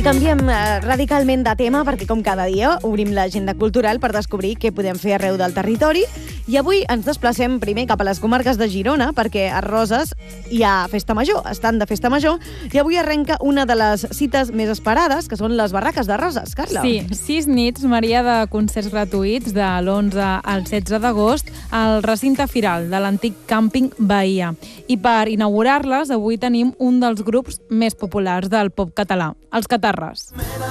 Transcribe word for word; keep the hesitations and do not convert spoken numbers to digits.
Canviem eh, radicalment de tema perquè, com cada dia, obrim l'agenda cultural per descobrir què podem fer arreu del territori. I avui ens desplacem primer cap a les comarques de Girona perquè a Roses hi ha festa major, estan de festa major, i avui arrenca una de les cites més esperades, que són les barraques de Roses. Carla? Sí, sis nits, Maria, de concerts gratuïts de l'onze al setze d'agost al recinte firal de l'antic càmping Bahia. I per inaugurar-les, avui tenim un dels grups més populars del pop català, els Catarres.